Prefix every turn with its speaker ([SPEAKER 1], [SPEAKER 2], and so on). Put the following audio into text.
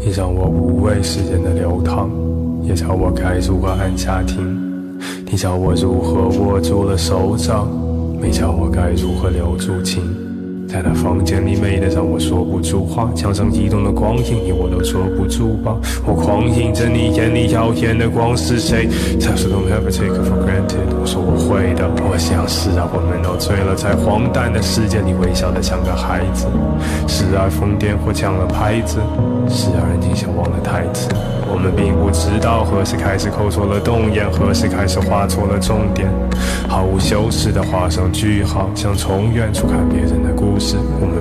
[SPEAKER 1] 你让我无畏时间的流淌，也教我该如何按下停。你教我如何握住了手掌，没教我该如何留住情。在那房间里美得让我说不出话，墙上移动的光影你我都捉不住吧。我狂迎着你眼里耀眼的光是谁？他说 Don't ever take it for granted， 我说我会的。我想是啊，我们都醉了，在荒诞的世界里微笑得像个孩子。时而疯癫或抢了拍子，时而人静像忘了台词。我们并不知道何时开始扣错了动眼，何时开始画错了重点，毫无修饰地画上句号，像从远处看别人的故事。我们